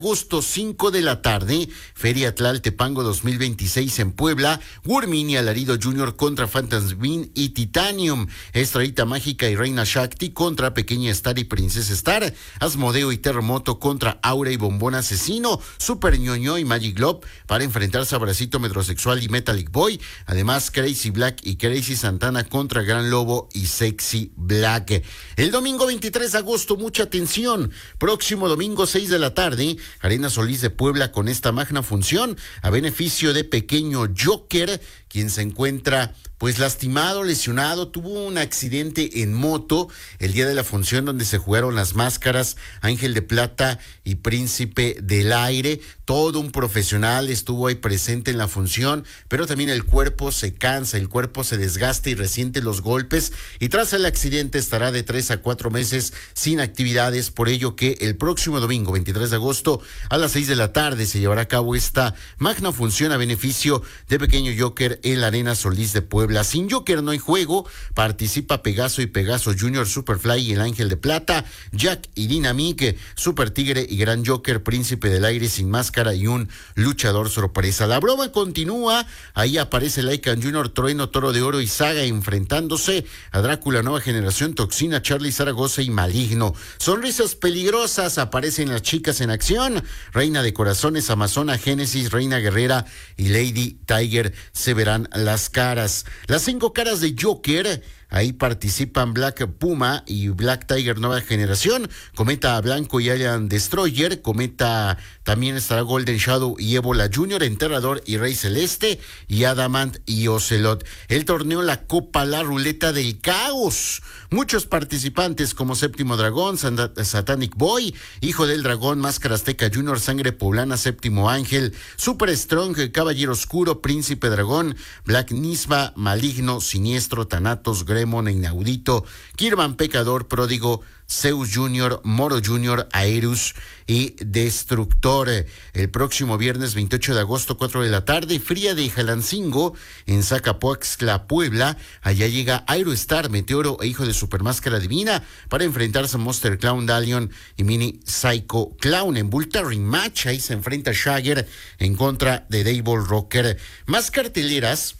Agosto 5 de la tarde, Feria Tlaltepango 2026 en Puebla, Gurmini Alarido Jr. contra Fantasmin y Titanium, Estrellita Mágica y Reina Shakti contra Pequeña Star y Princesa Star, Asmodeo y Terremoto contra Aura y Bombón Asesino, Super Ñoño y Magic Globe para enfrentarse a Bracito Metrosexual y Metallic Boy, además Crazy Black y Crazy Santana contra Gran Lobo y Sexy Black. El domingo 23 de agosto, mucha atención, próximo domingo 6 de la tarde, Arena Solís de Puebla con esta magna función a beneficio de Pequeño Joker, quien se encuentra pues lastimado, lesionado, tuvo un accidente en moto el día de la función donde se jugaron las máscaras Ángel de Plata y Príncipe del Aire. Todo un profesional estuvo ahí presente en la función, pero también el cuerpo se cansa, el cuerpo se desgasta y resiente los golpes, y tras el accidente estará de 3 a 4 meses sin actividades, por ello que el próximo domingo 23 de agosto a las 6 de la tarde se llevará a cabo esta magna función a beneficio de Pequeño Joker en la Arena Solís de Puebla. Sin Joker no hay juego, participa Pegaso y Pegaso Junior, Superfly y el Ángel de Plata, Jack y Dynamic, Super Tigre y Gran Joker, Príncipe del Aire sin máscara y un luchador sorpresa. La broma continúa, ahí aparece Lycan Junior, Trueno, Toro de Oro y Saga enfrentándose a Drácula Nueva Generación, Toxina, Charlie, Zaragoza y Maligno. Sonrisas peligrosas, aparecen las chicas en acción, Reina de Corazones, Amazona, Génesis, Reina Guerrera y Lady Tiger se verán las caras. Las 5 caras de Joker, ahí participan Black Puma y Black Tiger Nueva Generación, Cometa Blanco y Alien Destroyer, Cometa también estará Golden Shadow y Ébola Junior, Enterrador y Rey Celeste y Adamant y Ocelot. El torneo La Copa La Ruleta del Caos, muchos participantes como Séptimo Dragón, Satanic Boy, Hijo del Dragón, Máscara Azteca Junior, Sangre Poblana, Séptimo Ángel, Super Strong, Caballero Oscuro, Príncipe Dragón, Black Nisma, Maligno, Siniestro, Thanatos, Gremon, Inaudito, Kirvan Pecador, Pródigo, Zeus Junior, Moro Junior, Aerus y Destructor. El próximo viernes 28 de agosto, 4 de la tarde, Fría de Jalancingo, en Zacapoaxtla, Puebla. Allá llega Aerostar, Meteoro e Hijo de Supermáscara Divina para enfrentarse a Monster Clown, Dalion y Mini Psycho Clown. En Volta Rematch, ahí se enfrenta Shagger en contra de Devil Rocker. Más carteleras,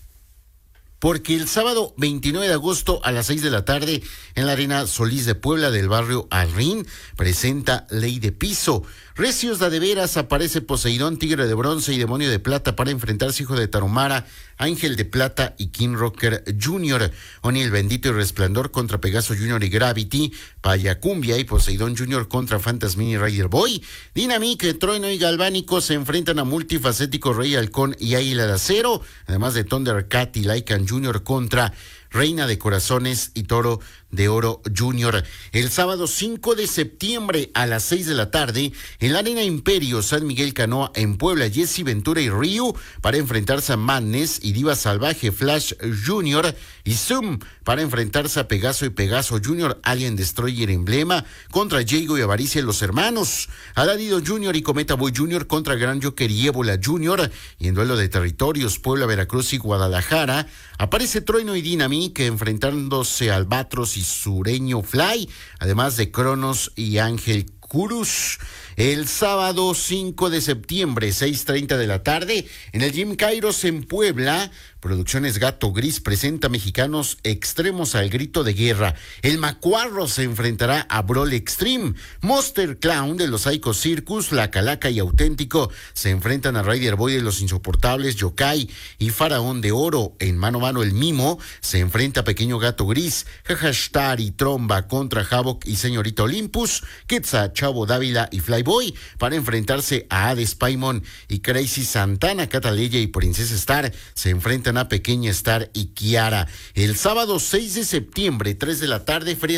porque el sábado 29 de agosto a las 6 de la tarde en la Arena Solís de Puebla del barrio Alrín presenta Ley de Piso. Recios de veras, aparece Poseidón, Tigre de Bronce y Demonio de Plata para enfrentarse Hijo de Tarahumara, Ángel de Plata y King Rocker Jr. Oni el Bendito y Resplandor contra Pegaso Jr. y Gravity, Payacumbia y Poseidón Jr. contra Fantasmin y Rider Boy. Dynamic, Trueno y Galvánico se enfrentan a Multifacético, Rey Halcón y Águila de Acero, además de Thundercat y Lycan Jr. contra Reina de Corazones y Toro de Oro Junior. El sábado 5 de septiembre a las 6 de la tarde en la Arena Imperio San Miguel Canoa en Puebla, Jesse Ventura y Ryu para enfrentarse a Madness y Diva Salvaje, Flash Junior y Zoom para enfrentarse a Pegaso y Pegaso Junior, Alien Destroyer Emblema contra Jago y Avaricia los hermanos, Alarido Junior y Cometa Boy Junior contra Gran Joker y Ébola Junior. Y en duelo de territorios, Puebla, Veracruz y Guadalajara, aparece Trueno y Dynamic enfrentándose a Albatros y Sureño Fly, además de Cronos y Ángel Curus. El sábado 5 de septiembre, 6:30 de la tarde, en el Gym Kairos en Puebla, Producciones Gato Gris presenta Mexicanos Extremos al Grito de Guerra. El Macuarro se enfrentará a Brawl Extreme. Monster Clown de los Psycho Circus, La Calaca y Auténtico se enfrentan a Rider Boy de los Insoportables, Yokai y Faraón de Oro. En Mano a Mano el Mimo se enfrenta a Pequeño Gato Gris, Jajashtar y Tromba contra Havoc y Señorita Olympus, Quetzal, Chavo Dávila y Flyboy para enfrentarse a Hades Paimon y Crazy Santana. Cataleya y Princesa Star se enfrentan a Pequeña Star y Kiara. El sábado 6 de septiembre, 3 de la tarde, Feria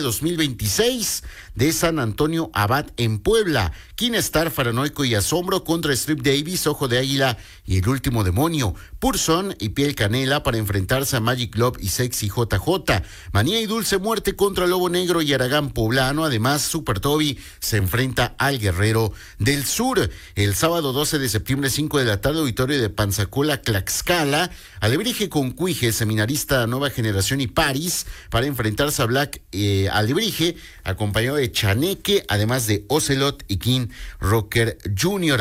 2026 de San Antonio Abad en Puebla. King Star, Paranoico y Asombro contra Strip Davis, Ojo de Águila y El Último Demonio. Purson y Piel Canela para enfrentarse a Magic Love y Sexy JJ. Manía y Dulce Muerte contra Lobo Negro y Aragán Poblano. Además, Super Toby se enfrenta al Guerrero del Sur. El sábado 12 de septiembre, 5 de la tarde, auditorio de Panzacola, Tlaxcala. Alebrije con Cuije, Seminarista Nueva Generación y Paris para enfrentarse a Black Alebrije, acompañado de Chaneque, además de Ocelot y King Rocker Jr.